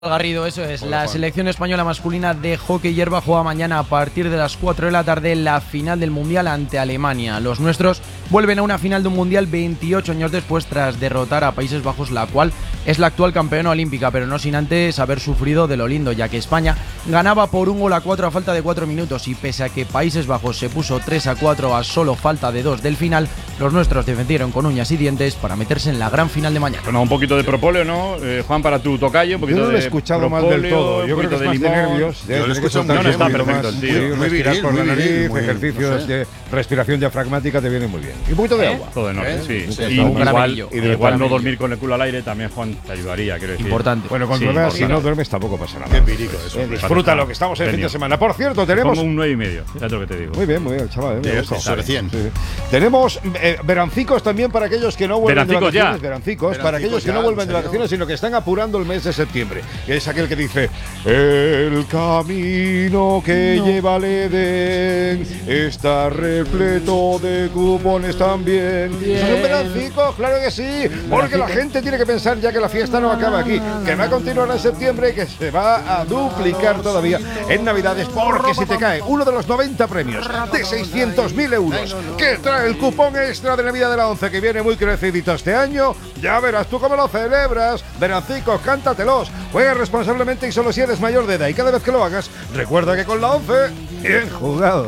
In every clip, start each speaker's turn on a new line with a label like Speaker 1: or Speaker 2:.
Speaker 1: Garrido, eso es. La selección española masculina de hockey hierba juega mañana a partir de las 4 de la tarde la final del Mundial ante Alemania. Los nuestros vuelven a una final de un Mundial 28 años después tras derrotar a Países Bajos, la cual es la actual campeona olímpica, pero no sin antes haber sufrido de lo lindo, ya que España ganaba por 1-4 a falta de 4 minutos y pese a que Países Bajos se puso 3-4 a solo falta de 2 del final, los nuestros defendieron con uñas y dientes para meterse en la gran final de mañana.
Speaker 2: Bueno, un poquito de propóleo, ¿no? Juan, para tu tocayo, un poquito de
Speaker 3: escuchado mal del todo. Yo creo que es más de nervios.
Speaker 2: Yo lo escucho muy bien. No está perfecto el tío.
Speaker 3: Respirar por la nariz, ejercicios de respiración diafragmática te vienen muy bien. Y un poquito de agua.
Speaker 2: Todo en orden, sí.
Speaker 1: Igual
Speaker 2: no dormir con el culo al aire también, Juan, te ayudaría, quiero decir.
Speaker 1: Importante.
Speaker 3: Bueno, con duermes, si no duermes tampoco pasa nada.
Speaker 2: Qué pirico eso.
Speaker 3: Disfruta lo que estamos en el fin de semana. Por cierto, tenemos
Speaker 2: como un 9,5, ya es lo que te digo.
Speaker 3: Muy bien, chaval.
Speaker 4: Sobre 100.
Speaker 3: Tenemos verancicos también para aquellos que no vuelven de vacaciones.
Speaker 2: Verancicos
Speaker 3: para aquellos que no vuelven de vacaciones, sino que están apurando el mes de septiembre. Que es aquel que dice: el camino que lleva al Edén está repleto de cupones también. ¿Son verancicos? Claro que sí, porque la gente tiene que pensar ya que la fiesta no acaba aquí, que va a continuar en septiembre y que se va a duplicar todavía en Navidades, porque si te cae uno de los 90 premios de 600.000 euros que trae el cupón extra de Navidad de la 11, que viene muy crecidito este año, ya verás tú cómo lo celebras. Verancicos, cántatelos, juega responsablemente y solo si eres mayor de edad, y cada vez que lo hagas, recuerda que con la 11, bien jugado.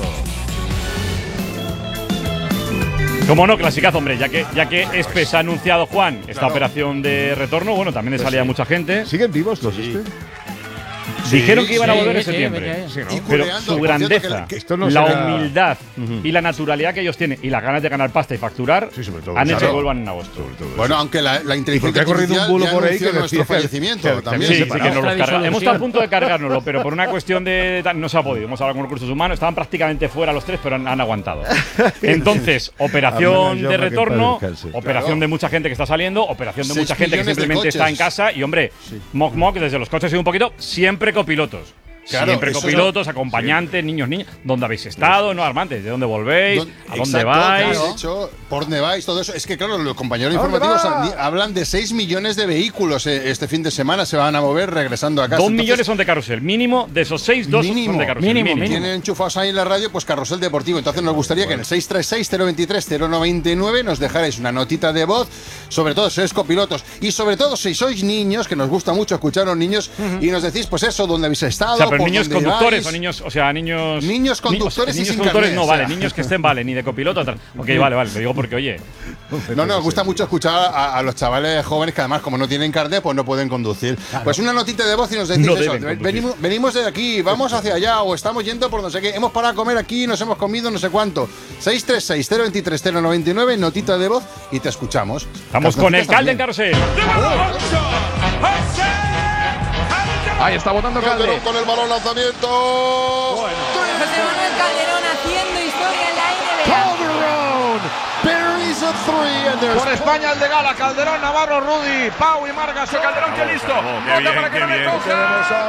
Speaker 2: Como no, clasicazo, hombre, ya que Espes ha anunciado, Juan, esta operación de retorno, bueno, también le salía a mucha gente.
Speaker 3: ¿Siguen vivos los
Speaker 2: Dijeron que iban a volver en septiembre, pero su grandeza, la humildad y la naturalidad que ellos tienen y las ganas de ganar pasta y facturar han hecho que vuelvan en agosto.
Speaker 4: Bueno, aunque la inteligencia
Speaker 3: ha corrido un bulo por ahí que
Speaker 4: nuestro fallecimiento también.
Speaker 2: Sí, que nos los cargamos. Hemos estado a punto de cargárnoslo, pero por una cuestión de no se ha podido. Hemos hablado con recursos humanos, estaban prácticamente fuera los tres, pero han aguantado. Entonces, operación de retorno, operación de mucha gente que está saliendo, operación de mucha gente que simplemente está en casa y, hombre, mock desde los coches y un poquito, siempre copilotos.
Speaker 4: Claro,
Speaker 2: siempre copilotos, acompañantes, niños, ¿dónde habéis estado? No, Armantes, ¿de dónde volvéis? ¿A dónde vais?
Speaker 4: Claro, de hecho, ¿por dónde vais? Todo eso. Es que, claro, los compañeros informativos hablan de 6 millones de vehículos este fin de semana se van a mover regresando a casa.
Speaker 2: 2 millones son de carrusel. Mínimo de esos 6, 2 son de carrusel.
Speaker 1: Mínimo.
Speaker 4: Tienen enchufados ahí en la radio, pues carrusel deportivo. Entonces nos gustaría que en el 636-023-099 nos dejarais una notita de voz, sobre todo si sois copilotos y sobre todo si sois niños, que nos gusta mucho escuchar a los niños, y nos decís, pues eso, dónde habéis estado.
Speaker 2: Pero niños conductores o niños,
Speaker 4: niños conductores
Speaker 2: niños
Speaker 4: y sin
Speaker 2: conductores
Speaker 4: carnet,
Speaker 2: no, vale, niños que estén, vale, ni de copiloto atrás. Ok, vale, lo digo porque, oye.
Speaker 4: No, nos gusta mucho escuchar a los chavales jóvenes que además, como no tienen carnet, pues no pueden conducir. Claro. Pues una notita de voz y nos decís eso. Venimos de aquí, vamos hacia allá o estamos yendo por no sé qué. Hemos parado a comer aquí, nos hemos comido no sé cuánto. 636-023-099, notita de voz y te escuchamos.
Speaker 2: Estamos con el Calde en carrusel.
Speaker 5: Ahí está botando Calderón
Speaker 4: con el balón lanzamiento.
Speaker 6: José Manuel Calderón haciendo historia en la NBA.
Speaker 5: Por España el de Gala, Calderón, Navarro, Rudy, Pau y Margas. Calderón, que listo. Para que no le coja.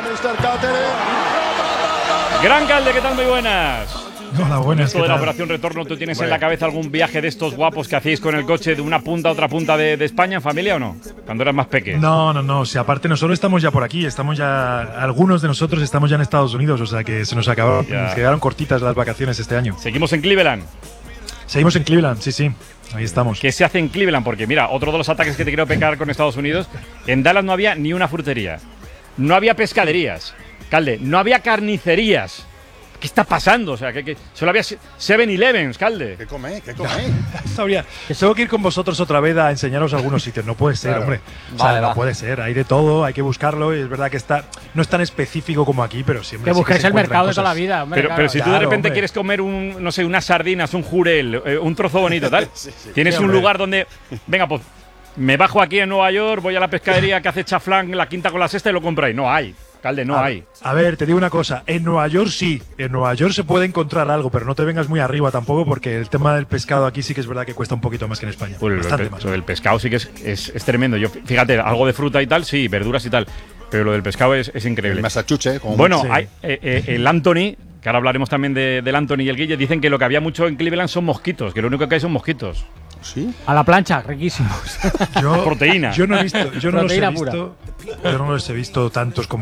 Speaker 2: Gran Calde, ¿qué tal? Muy buenas.
Speaker 7: Hola, buenas.
Speaker 2: Esto de la operación retorno, ¿tú tienes en la cabeza algún viaje de estos guapos que hacéis con el coche de una punta a otra punta de España en familia o no? Cuando eras más pequeño.
Speaker 7: No. Si aparte nosotros estamos ya por aquí, algunos de nosotros estamos ya en Estados Unidos, o sea que se nos acabaron, nos quedaron cortitas las vacaciones este año.
Speaker 2: ¿Seguimos en Cleveland?
Speaker 7: Seguimos en Cleveland, sí. Ahí estamos.
Speaker 2: ¿Qué se hace en Cleveland? Porque mira, otro de los ataques que te quiero pegar con Estados Unidos, en Dallas no había ni una frutería, no había pescaderías, Calde, no había carnicerías. ¿Qué está pasando? O sea, que solo había 7-Elevens, Calde.
Speaker 4: ¿Qué coméis?
Speaker 7: Tengo que ir con vosotros otra vez a enseñaros algunos sitios. No puede ser, claro. Hombre. O sea, no puede ser. Hay de todo, hay que buscarlo. Y es verdad que no es tan específico como aquí, pero siempre.
Speaker 1: Que busquéis el mercado de toda la vida. Hombre,
Speaker 2: pero si tú de repente quieres comer unas sardinas, un jurel, un trozo bonito, tal, tienes un lugar donde. Venga, pues me bajo aquí en Nueva York, voy a la pescadería que hace chaflán, la quinta con la sexta y lo compráis. No hay. Calde, no hay.
Speaker 7: A ver, te digo una cosa. En Nueva York sí. En Nueva York se puede encontrar algo, pero no te vengas muy arriba tampoco, porque el tema del pescado aquí sí que es verdad que cuesta un poquito más que en España.
Speaker 2: Pues
Speaker 7: bastante más.
Speaker 2: Lo del pescado sí que es tremendo. Yo, fíjate, algo de fruta y tal, sí, verduras y tal, pero lo del pescado es increíble.
Speaker 4: El Massachusetts.
Speaker 2: Bueno, hay, el Anthony, que ahora hablaremos también del Anthony y el Guille, dicen que lo que había mucho en Cleveland son mosquitos, que lo único que hay son mosquitos.
Speaker 4: ¿Sí?
Speaker 8: A la plancha, riquísimos.
Speaker 2: Proteína.
Speaker 7: Yo no he visto, yo no los he
Speaker 8: Proteína
Speaker 7: visto, yo no los he visto tantos como